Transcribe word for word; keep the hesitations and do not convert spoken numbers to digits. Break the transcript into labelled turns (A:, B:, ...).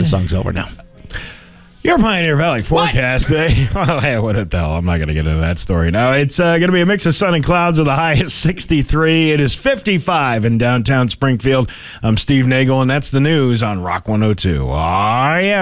A: song's over now.
B: Your Pioneer Valley forecast, eh? Well, hey, what the hell? I'm not going to get into that story now. It's uh, going to be a mix of sun and clouds with a high of sixty-three. It is fifty-five in downtown Springfield. I'm Steve Nagel, and that's the news on Rock one oh two. Oh, yeah.